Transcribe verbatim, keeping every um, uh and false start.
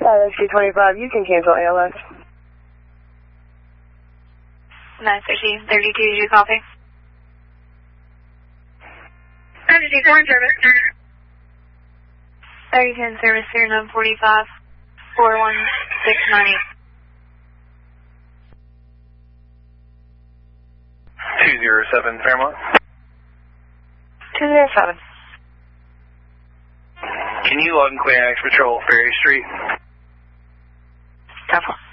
Galaxy twenty-five, you can cancel A L S. nine sixty, thirty-two, did you copy? thirty-two, foreign service. thirty-two in service, zero nine forty-five, four one six nine eight. two zero seven, Fairmont. two zero seven. Can you log and clear X Patrol, Ferry Street? Careful.